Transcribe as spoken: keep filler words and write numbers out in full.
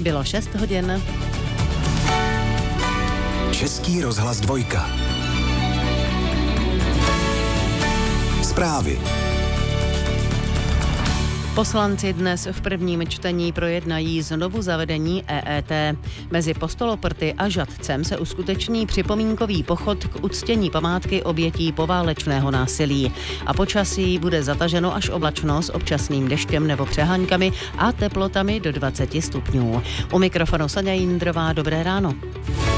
Bylo šest hodin. Český rozhlas dvojka. Zprávy. Poslanci dnes v prvním čtení projednají znovu zavedení E E T. Mezi Postoloprty a Žatcem se uskuteční připomínkový pochod k uctění památky obětí poválečného násilí. A počasí bude zataženo až oblačno s občasným deštěm nebo přeháňkami a teplotami do dvacet stupňů. U mikrofonu Saňa Jindrová, dobré ráno.